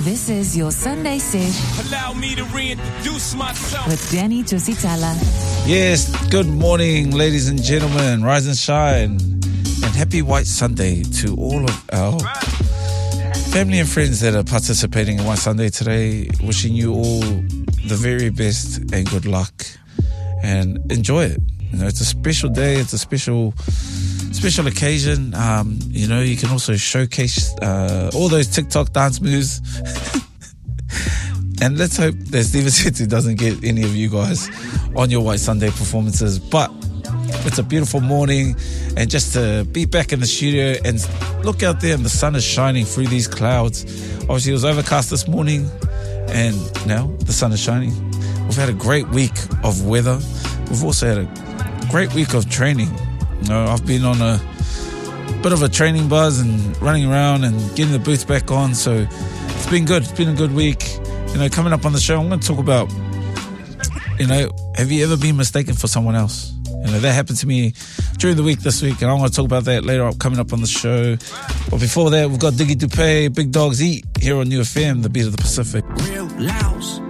This is your Sunday Sesh. Allow me to reintroduce myself. With Danny Tusitala. Yes, good morning, ladies and gentlemen. Rise and shine. And happy White Sunday to all of our family and friends that are participating in White Sunday today. Wishing you all the very best and good luck. And enjoy it. You know, it's a special day. It's a special occasion. You know, you can also showcase all those TikTok dance moves. And let's hope that Steven Situ doesn't get any of you guys on your White Sunday performances. But it's a beautiful morning, and just to be back in the studio and look out there and the sun is shining through these clouds. Obviously it was overcast this morning, and now the sun is shining. We've had a great week of weather. We've also had a great week of training. You know, I've been on a bit of a training buzz and running around and getting the boots back on, so it's been good. It's been a good week. You know, coming up on the show, I'm going to talk about, you know, have you ever been mistaken for someone else? You know, that happened to me during the week this week, and I'm going to talk about that later on, coming up on the show. But before that, we've got Diggy Dupé, Big Dogs Eat, here on New FM, the beat of the Pacific. Real Laos.